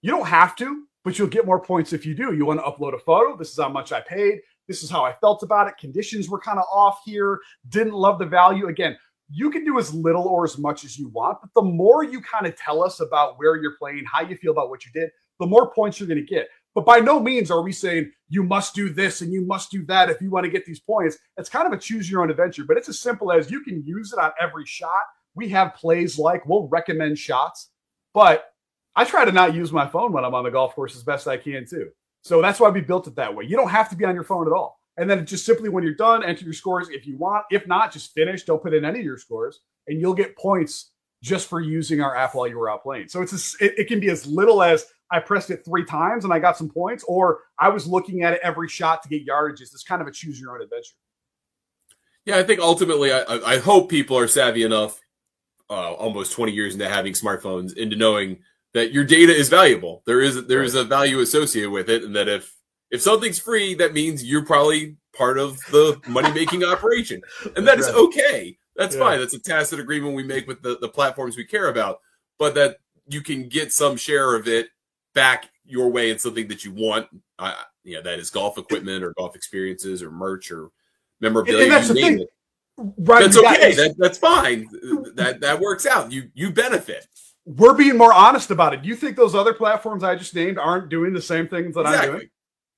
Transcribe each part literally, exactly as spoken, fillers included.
You don't have to, but you'll get more points if you do. You want to upload a photo. This is how much I paid. This is how I felt about it. Conditions were kind of off here. Didn't love the value. Again, you can do as little or as much as you want, but the more you kind of tell us about where you're playing, how you feel about what you did, the more points you're going to get. But by no means are we saying you must do this and you must do that if you want to get these points. It's kind of a choose your own adventure, but it's as simple as you can use it on every shot. We have plays like we'll recommend shots, but I try to not use my phone when I'm on the golf course as best I can too. So that's why we built it that way. You don't have to be on your phone at all. And then just simply when you're done, enter your scores if you want. If not, just finish. Don't put in any of your scores, and you'll get points just for using our app while you were out playing. So it's a, it, it can be as little as I pressed it three times and I got some points, or I was looking at it every shot to get yardages. It's kind of a choose your own adventure. Yeah, I think ultimately, I, I hope people are savvy enough, uh, almost twenty years into having smartphones, into knowing that your data is valuable. There is there is a value associated with it, and that if if something's free, that means you're probably part of the money-making operation, and that is okay. That's yeah. fine. That's a tacit agreement we make with the, the platforms we care about, but that you can get some share of it back your way in something that you want. Uh, yeah, that is golf equipment or golf experiences or merch or memorabilia. And that's you the name thing. It. Right, that's okay. That, that's fine. That that works out. You you benefit. We're being more honest about it. Do you think those other platforms I just named aren't doing the same things that exactly. I'm doing?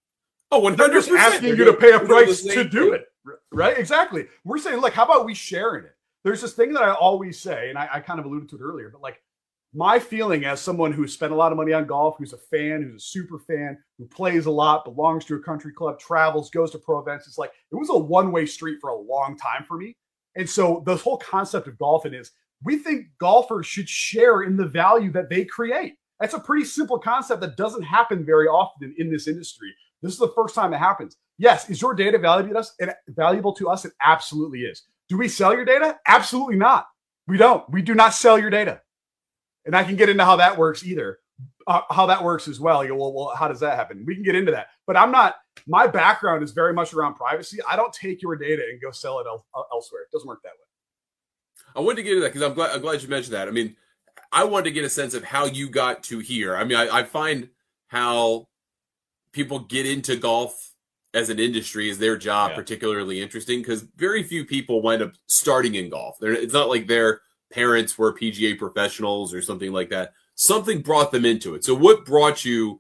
Oh, one hundred percent. They're just asking you to pay a price to do it, right? Exactly. We're saying, look, how about we share in it? There's this thing that I always say, and I, I kind of alluded to it earlier, but like my feeling as someone who's spent a lot of money on golf, who's a fan, who's a super fan, who plays a lot, belongs to a country club, travels, goes to pro events, it's like it was a one-way street for a long time for me. And so the whole concept of golfing is we think golfers should share in the value that they create. That's a pretty simple concept that doesn't happen very often in this industry. This is the first time it happens. Yes, is your data valuable to us? It, valuable to us? It absolutely is. Do we sell your data? Absolutely not. We don't. We do not sell your data. And I can get into how that works either, uh, how that works as well. You go, well, well, how does that happen? We can get into that. But I'm not, my background is very much around privacy. I don't take your data and go sell it el- elsewhere. It doesn't work that way. I wanted to get into that because I'm glad, I'm glad you mentioned that. I mean, I wanted to get a sense of how you got to here. I mean, I, I find how people get into golf as an industry, as their job, yeah. particularly interesting because very few people wind up starting in golf. They're, it's not like their parents were P G A professionals or something like that. Something brought them into it. So what brought you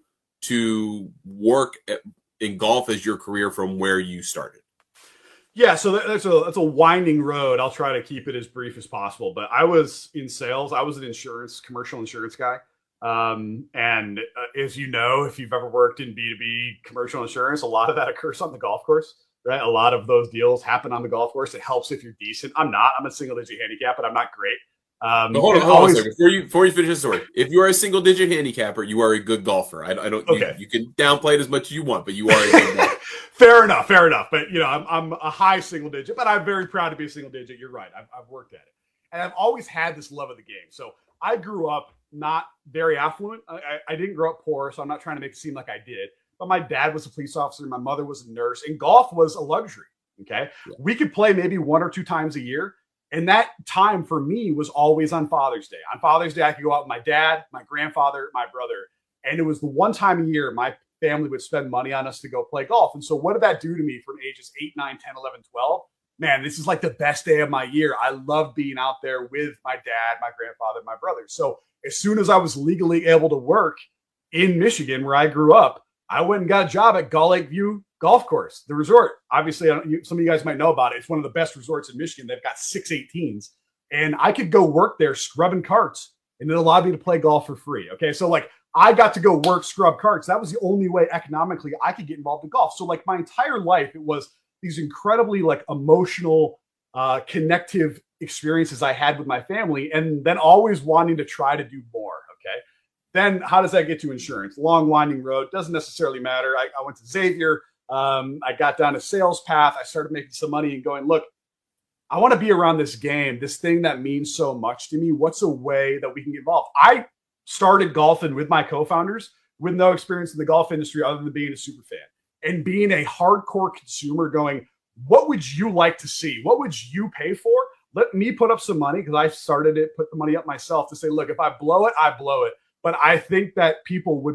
to work at, in golf as your career from where you started? Yeah, so that's a that's a winding road. I'll try to keep it as brief as possible. But I was in sales. I was an insurance, commercial insurance guy. Um, and uh, as you know, if you've ever worked in B two B commercial insurance, a lot of that occurs on the golf course, right? A lot of those deals happen on the golf course. It helps if you're decent. I'm not. I'm a single-digit handicap, but I'm not great. Um, but hold on, hold always, on a second. Before you, before you finish the story, if you are a single-digit handicapper, you are a good golfer. I, I don't. Okay. You, you can downplay it as much as you want, but you are a good golfer. Fair enough, fair enough. But, you know, I'm, I'm a high single digit, but I'm very proud to be a single digit. You're right. I've, I've worked at it. And I've always had this love of the game. So I grew up not very affluent. I, I didn't grow up poor, so I'm not trying to make it seem like I did. But my dad was a police officer. My mother was a nurse. And golf was a luxury, okay? Yeah. We could play maybe one or two times a year. And that time for me was always on Father's Day. On Father's Day, I could go out with my dad, my grandfather, my brother. And it was the one time a year my family would spend money on us to go play golf. And so what did that do to me from ages eight, nine, ten, eleven, twelve? Man, this is like the best day of my year. I love being out there with my dad, my grandfather, my brother. So as soon as I was legally able to work in Michigan, where I grew up, I went and got a job at Gull Lake View Golf Course, the resort. Obviously, I don't, you, some of you guys might know about it. It's one of the best resorts in Michigan. They've got six eighteens. And I could go work there scrubbing carts, and it allowed me to play golf for free. Okay, so like I got to go work scrub carts. That was the only way economically I could get involved in golf. So like my entire life, it was these incredibly like emotional, uh, connective experiences I had with my family, and then always wanting to try to do more. Okay. Then how does that get to insurance? Long winding road. Doesn't necessarily matter. I, I went to Xavier. Um, I got down a sales path. I started making some money and going, look, I want to be around this game, this thing that means so much to me. What's a way that we can get involved? I started golfing with my co-founders with no experience in the golf industry other than being a super fan and being a hardcore consumer going, what would you like to see? What would you pay for? Let me put up some money because I started it, put the money up myself to say, look, if I blow it, I blow it. But I think that people would